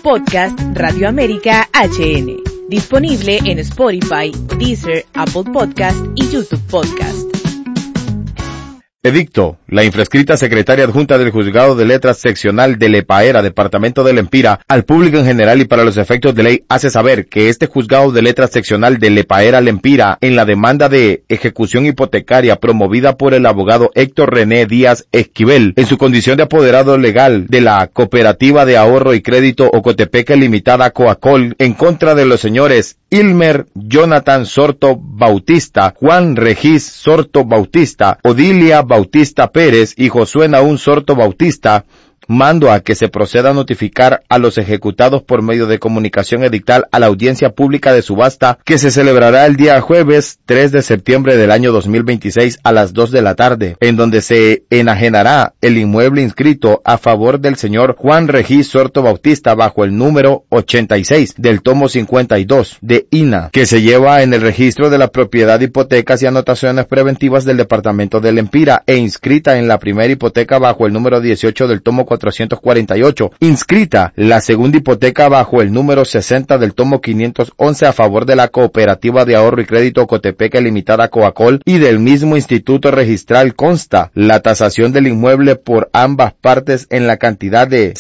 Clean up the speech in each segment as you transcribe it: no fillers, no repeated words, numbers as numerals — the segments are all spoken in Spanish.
Podcast Radio América HN. Disponible en Spotify, Deezer, Apple Podcast y YouTube Podcast. Edicto. La infrascrita secretaria adjunta del Juzgado de Letras Seccional de Lepaera, Departamento de Lempira, al público en general y para los efectos de ley, hace saber que este Juzgado de Letras Seccional de Lepaera, Lempira, en la demanda de ejecución hipotecaria promovida por el abogado Héctor René Díaz Esquivel, en su condición de apoderado legal de la Cooperativa de Ahorro y Crédito Ocotepeque Limitada Coacol, en contra de los señores Ilmer Jonathan Sorto Bautista, Juan Regis Sorto Bautista, Odilia Bautista Pérez y Josué Naún Sorto Bautista, mando a que se proceda a notificar a los ejecutados por medio de comunicación edictal a la audiencia pública de subasta que se celebrará el día jueves 3 de septiembre del año 2026 a las 2 de la tarde, en donde se enajenará el inmueble inscrito a favor del señor Juan Regis Sorto Bautista bajo el número 86 del tomo 52 de INA, que se lleva en el registro de la propiedad, hipotecas y anotaciones preventivas del departamento de Lempira e inscrita en la primera hipoteca bajo el número 18 del tomo 448, inscrita la segunda hipoteca bajo el número 60 del tomo 511 a favor de la Cooperativa de Ahorro y Crédito Ocotepeque Limitada Coacol y del mismo instituto registral. Consta la tasación del inmueble por ambas partes en la cantidad de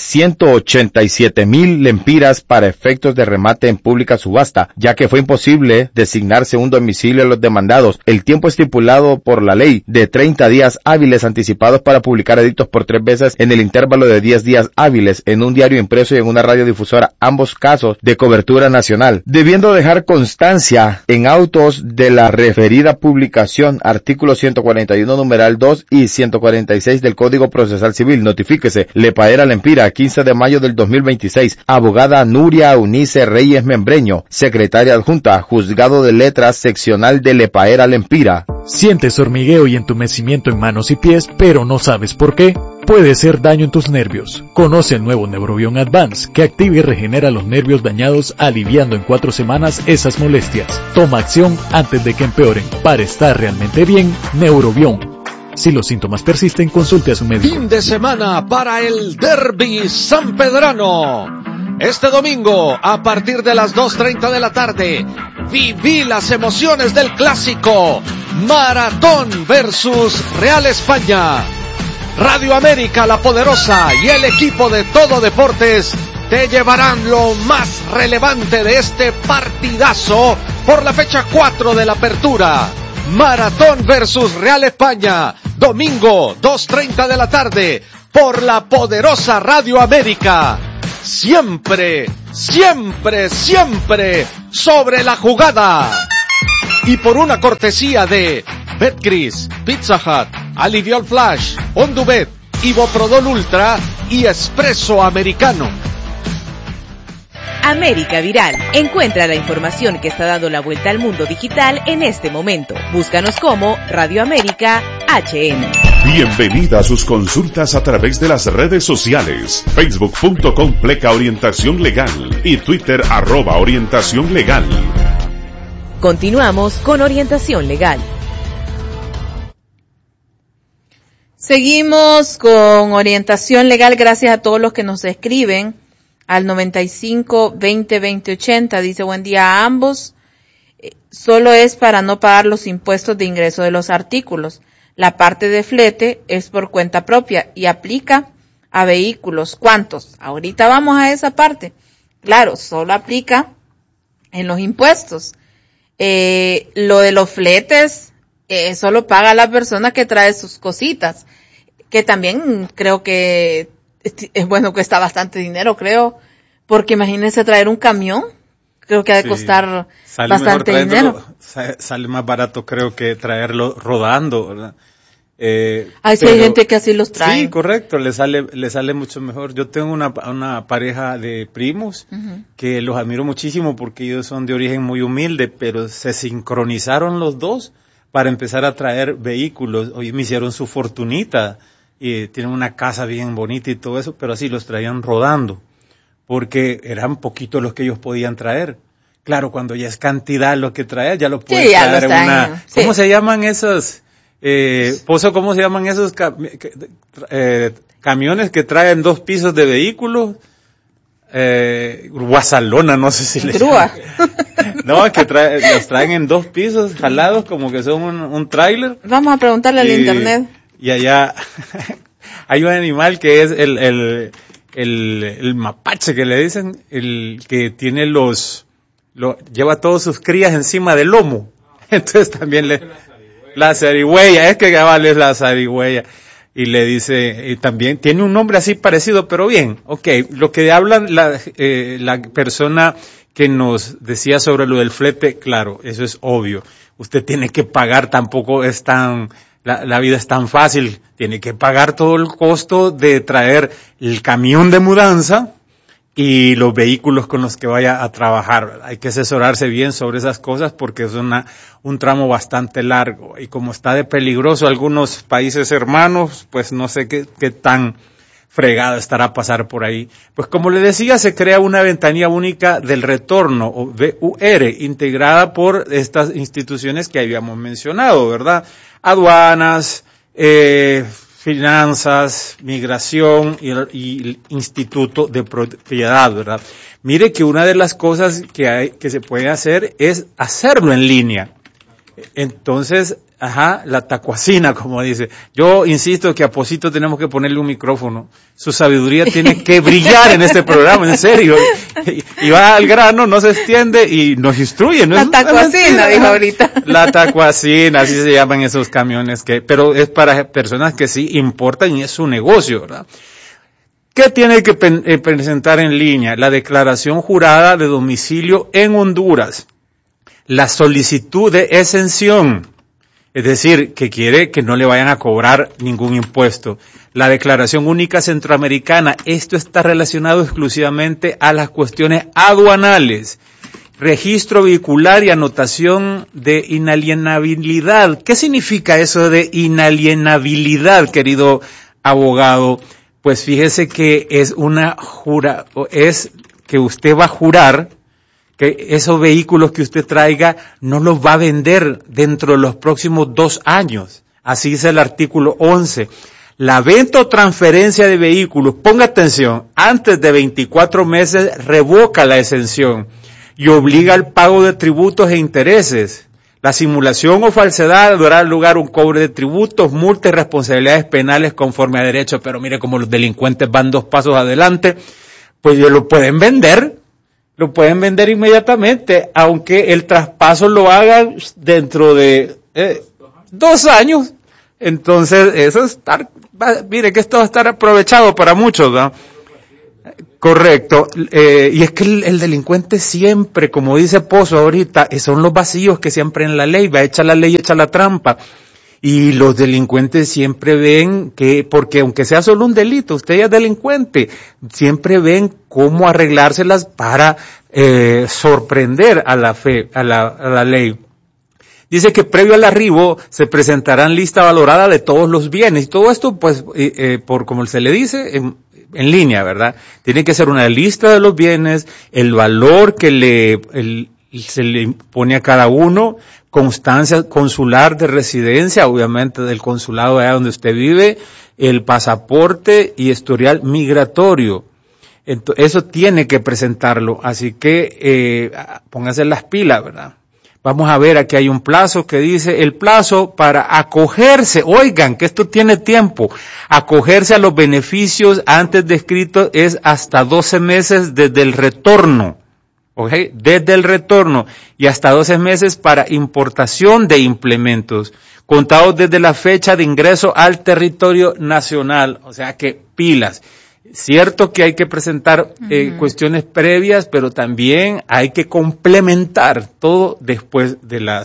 187,000 lempiras para efectos de remate en pública subasta, ya que fue imposible designarse un domicilio a los demandados. El tiempo estipulado por la ley de 30 días hábiles anticipados para publicar edictos por 3 veces en el intervalo de 10 días hábiles en un diario impreso y en una radiodifusora, ambos casos de cobertura nacional, debiendo dejar constancia en autos de la referida publicación, artículo 141 numeral 2 y 146 del Código Procesal Civil. Notifíquese, Lepaera Lempira, 15 de mayo del 2026, abogada Nuria Eunice Reyes Membreño, secretaria adjunta, Juzgado de Letras Seccional de Lepaera Lempira. ¿Sientes hormigueo y entumecimiento en manos y pies, pero no sabes por qué? Puede ser daño en tus nervios. Conoce el nuevo Neurobion Advance, que activa y regenera los nervios dañados, aliviando en 4 semanas esas molestias. Toma acción antes de que empeoren. Para estar realmente bien, Neurobion. Si los síntomas persisten, consulte a su médico. Fin de semana para el Derby Sanpedrano. Este domingo, a partir de las 2:30 de la tarde, viví las emociones del clásico Maratón versus Real España. Radio América, la poderosa, y el equipo de Todo Deportes te llevarán lo más relevante de este partidazo por la fecha 4 de la apertura. Maratón versus Real España, domingo 2:30 de la tarde, por la poderosa Radio América. Siempre, siempre, siempre sobre la jugada. Y por una cortesía de Betcris, Pizza Hut, Aliviol Flash, Ondubet, Iboprodol Ultra y Espresso Americano. América Viral. Encuentra la información que está dando la vuelta al mundo digital en este momento. Búscanos como Radio América HN. Bienvenida a sus consultas a través de las redes sociales. Facebook.com/orientación legal y Twitter @orientación legal. Continuamos con Orientación Legal. Seguimos con Orientación Legal, gracias a todos los que nos escriben al 95 20 20 80. Dice: buen día a ambos. Solo es para no pagar los impuestos de ingreso de los artículos. La parte de flete es por cuenta propia y aplica a vehículos. ¿Cuántos? Ahorita vamos a esa parte. Claro, solo aplica en los impuestos. Lo de los fletes, solo paga la persona que trae sus cositas, que también creo que es bueno, cuesta bastante dinero, creo, porque imagínense traer un camión, creo que ha de costar bastante dinero. Sale más barato, creo, que traerlo rodando, ¿verdad? Sí, hay gente que así los trae. Sí, correcto, le sale mucho mejor. Yo tengo una pareja de primos que los admiro muchísimo porque ellos son de origen muy humilde, pero se sincronizaron los dos para empezar a traer vehículos. Hoy me hicieron su fortunita y tienen una casa bien bonita y todo eso, pero así los traían rodando porque eran poquitos los que ellos podían traer. Claro, cuando ya es cantidad lo que trae, ya lo puedes traer en una... Sí. ¿Cómo se llaman esos? ¿Cómo se llaman esos camiones que traen 2 pisos de vehículos? guasalona, no sé si les grúa. No, que los traen en 2 pisos jalados como que son un tráiler. Vamos a preguntarle al internet. Y allá hay un animal que es el mapache que le dicen, el que tiene lleva todos sus crías encima del lomo. Entonces también la zarigüeya, es que cabal es la zarigüeya. Y le dice, y también tiene un nombre así parecido, pero bien, okay. Lo que habla la persona que nos decía sobre lo del flete, claro, eso es obvio. Usted tiene que pagar, tampoco es la vida es tan fácil. Tiene que pagar todo el costo de traer el camión de mudanza y los vehículos con los que vaya a trabajar. Hay que asesorarse bien sobre esas cosas porque es un tramo bastante largo. Y como está de peligroso algunos países hermanos, pues no sé qué tan fregado estará pasar por ahí. Pues como le decía, se crea una ventanilla única del retorno, o VUR, integrada por estas instituciones que habíamos mencionado, ¿verdad? Aduanas, finanzas, migración y el Instituto de Propiedad, ¿verdad? Mire que una de las cosas que se puede hacer es hacerlo en línea. Entonces, la tacuacina, como dice. Yo insisto que a Posito tenemos que ponerle un micrófono. Su sabiduría tiene que brillar en este programa, en serio. Y va al grano, no se extiende y nos instruye. ¿No? La tacuacina, dijo ahorita. La tacuacina, así se llaman esos camiones pero es para personas que sí importan y es su negocio, ¿verdad? ¿Qué tiene que presentar en línea? La declaración jurada de domicilio en Honduras. La solicitud de exención, es decir, que quiere que no le vayan a cobrar ningún impuesto. La declaración única centroamericana, esto está relacionado exclusivamente a las cuestiones aduanales. Registro vehicular y anotación de inalienabilidad. ¿Qué significa eso de inalienabilidad, querido abogado? Pues fíjese que es es que usted va a jurar que esos vehículos que usted traiga no los va a vender dentro de los próximos 2 años. Así dice el artículo 11. La venta o transferencia de vehículos, ponga atención, antes de 24 meses revoca la exención y obliga al pago de tributos e intereses. La simulación o falsedad dará lugar a un cobro de tributos, multas y responsabilidades penales conforme a derecho. Pero mire, como los delincuentes van 2 pasos adelante, pues ya lo pueden vender. Lo pueden vender inmediatamente, aunque el traspaso lo hagan dentro de 2 años. Entonces, mire que esto va a estar aprovechado para muchos, ¿no? Correcto. Y es que el delincuente siempre, como dice Pozo ahorita, son los vacíos que siempre en la ley, va a echar la ley, echa la trampa. Y los delincuentes siempre ven porque aunque sea solo un delito, usted ya es delincuente, siempre ven cómo arreglárselas para sorprender a la ley. Dice que previo al arribo se presentarán lista valorada de todos los bienes. Y todo esto, pues, por como se le dice, en línea, ¿verdad? Tiene que ser una lista de los bienes, el valor que se le pone a cada uno, constancia consular de residencia, obviamente del consulado allá donde usted vive, el pasaporte y historial migratorio. Entonces, eso tiene que presentarlo, así que póngase las pilas, ¿verdad? Vamos a ver, aquí hay un plazo que dice, el plazo para acogerse, oigan, que esto tiene tiempo, acogerse a los beneficios antes descritos es hasta 12 meses desde el retorno. Okay, desde el retorno y hasta 12 meses para importación de implementos, contados desde la fecha de ingreso al territorio nacional. O sea que pilas. Cierto que hay que presentar cuestiones previas, pero también hay que complementar todo después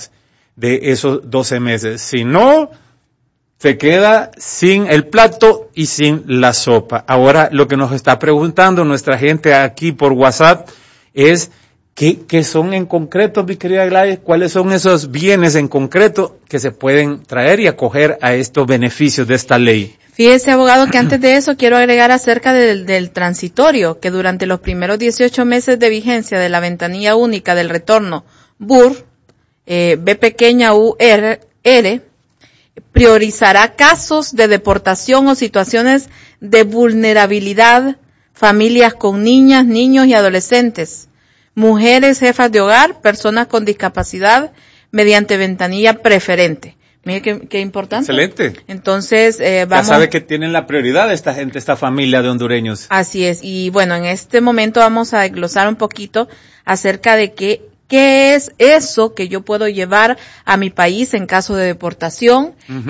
de esos 12 meses. Si no, se queda sin el plato y sin la sopa. Ahora, lo que nos está preguntando nuestra gente aquí por WhatsApp es ¿qué son en concreto, mi querida Gladys? ¿Cuáles son esos bienes en concreto que se pueden traer y acoger a estos beneficios de esta ley? Fíjese, abogado, que antes de eso quiero agregar acerca del transitorio, que durante los primeros 18 meses de vigencia de la ventanilla única del retorno BUR, B pequeña UR, priorizará casos de deportación o situaciones de vulnerabilidad familias con niñas, niños y adolescentes, mujeres jefas de hogar, personas con discapacidad, mediante ventanilla preferente. Mire qué importante. Excelente. Entonces, vamos. Ya sabe que tienen la prioridad esta gente, esta familia de hondureños. Así es. Y bueno, en este momento vamos a desglosar un poquito acerca de qué es eso que yo puedo llevar a mi país en caso de deportación.